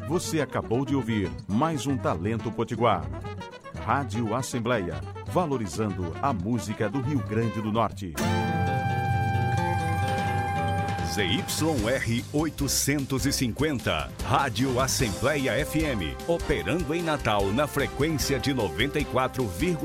Você acabou de ouvir mais um Talento Potiguar. Rádio Assembleia, valorizando a música do Rio Grande do Norte. ZYR 850, Rádio Assembleia FM, operando em Natal na frequência de 94,5.